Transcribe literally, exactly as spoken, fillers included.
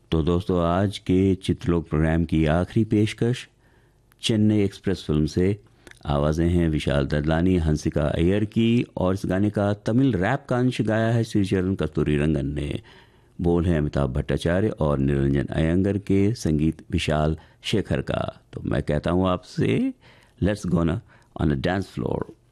तो दोस्तों, आज के चित्रलोक प्रोग्राम की आखिरी पेशकश चेन्नई एक्सप्रेस फिल्म से। आवाज़ें हैं विशाल ददलानी, हंसिका अय्यर की, और इस गाने का तमिल रैप का अंश गाया है श्रीचरण कस्तूरी रंगन ने। बोल है अमिताभ भट्टाचार्य और निरंजन अयंगर के, संगीत विशाल शेखर का। तो मैं कहता हूँ आपसे, लेट्स गो ना ऑन द डांस फ्लोर।